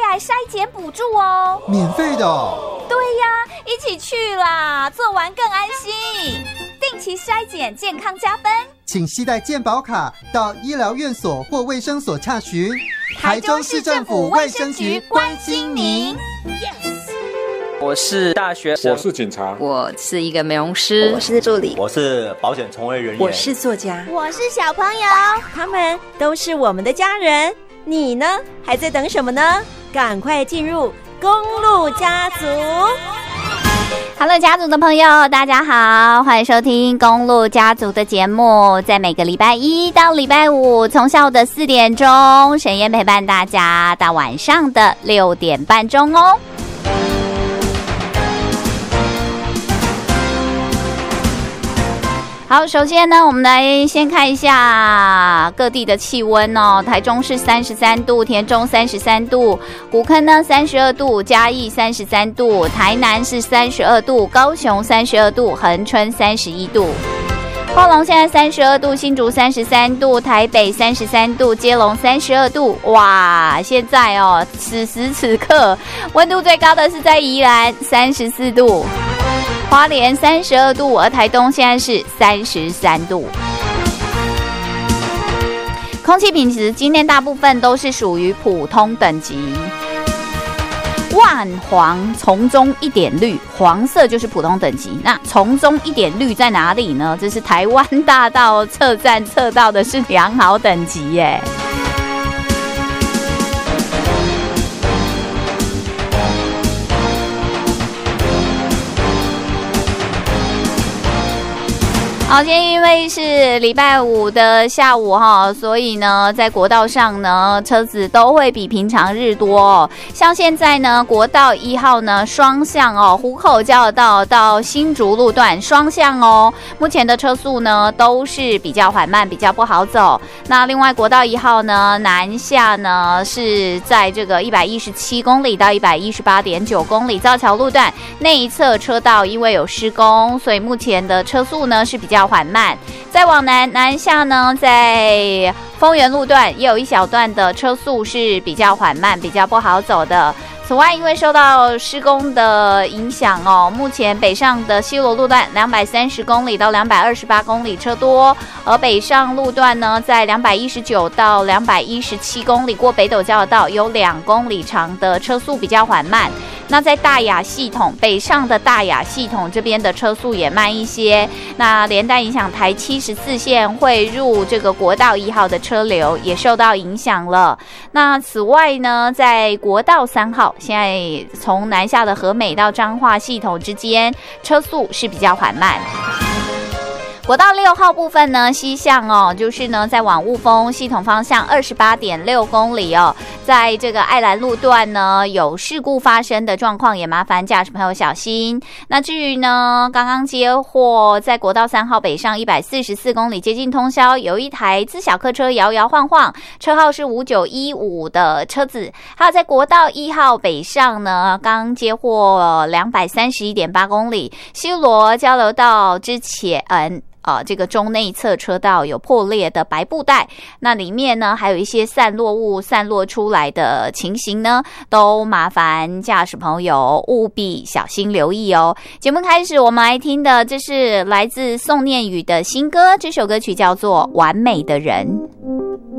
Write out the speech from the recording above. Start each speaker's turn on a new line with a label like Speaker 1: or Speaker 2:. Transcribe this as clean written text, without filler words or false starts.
Speaker 1: 来筛检补助哦。
Speaker 2: 免费的哦？
Speaker 1: 对呀，一起去啦，做完更安心。定期筛检，健康加分。
Speaker 2: 请携带健保卡到医疗院所或卫生所洽询。
Speaker 1: 台中市政府卫生局关心您。
Speaker 3: 我是大学生，
Speaker 4: 我是警察，
Speaker 5: 我是一个美容师，
Speaker 6: 我是助理，
Speaker 7: 我是保险从业人员，
Speaker 6: 我是作家，
Speaker 8: 我是小朋友，
Speaker 9: 他们都是我们的家人。你呢？还在等什么呢？赶快进入公路家族。
Speaker 1: Hello， 家族的朋友，大家好，欢迎收听公路家族的节目。在每个礼拜一到礼拜五，从下午的4点钟，沈嫣陪伴大家到晚上的6点半钟哦。好，首先呢，我们来先看一下各地的气温哦。台中是33度，田中33度，古坑呢32度，嘉义33度，台南是32度，高雄32度，恒春31度。高雄现在32度，新竹33度，台北33度，基隆32度。哇，现在哦，此时此刻温度最高的是在宜兰34度。花莲32度，而台东现在是33度。空气品质今天大部分都是属于普通等级，万黄从中一点绿，黄色就是普通等级。那从中一点绿在哪里呢？这是台湾大道测站测到的是良好等级耶。好，今天因为是礼拜五的下午哈，所以呢，在国道上呢，车子都会比平常日多哦。像现在呢，国道1号呢，双向哦，湖口交流道到新竹路段双向哦，目前的车速呢都是比较缓慢，比较不好走。那另外国道1号呢，南下呢是在这个117公里到118.9公里，造桥路段内一侧车道因为有施工，所以目前的车速呢是比较缓慢。再往南下呢，在丰原路段也有一小段的车速是比较缓慢，比较不好走的。此外，因为受到施工的影响哦，目前北上的西螺路段230公里到228公里车多，而北上路段呢，在219到217公里过北斗交流道有2公里长的车速比较缓慢。那在大雅系统北上的大雅系统这边的车速也慢一些，那连带影响台74线汇入这个国道1号的车流也受到影响了。那此外呢，在国道3号现在从南下的和美到彰化系统之间车速是比较缓慢。国道6号部分呢，西向哦，就是呢在往雾峰系统方向28.6公里哦，在这个爱兰路段呢有事故发生的状况，也麻烦驾驶朋友小心。那至于呢，刚刚接获在国道3号北上144公里接近通霄，有一台自小客车摇摇晃晃，车号是5915的车子。还有在国道1号北上呢，刚接获231.8公里，西螺交流道之前这个中内侧车道有破裂的白布带，那里面呢还有一些散落物散落出来的情形呢，都麻烦驾驶朋友务必小心留意哦。节目开始，我们来听的这是来自宋念宇的新歌，这首歌曲叫做《完美的人》。